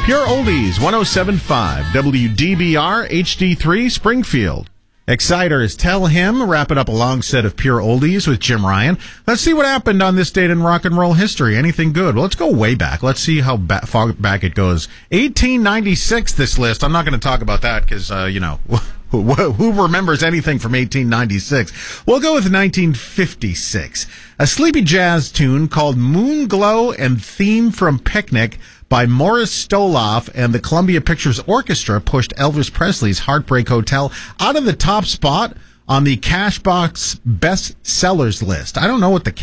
Pure Oldies, 107.5, WDBR, HD3, Springfield. Exciters, Tell Him, wrap it up a long set of Pure Oldies with Jim Ryan. Let's see what happened on this date in rock and roll history. Anything good? Well, let's go way back. Let's see how far back it goes. 1896, this list. I'm not going to talk about that because, who remembers anything from 1896? We'll go with 1956. A sleepy jazz tune called Moon Glow and Theme from Picnic by Morris Stoloff and the Columbia Pictures Orchestra pushed Elvis Presley's Heartbreak Hotel out of the top spot on the Cashbox Best Sellers list. I don't know what the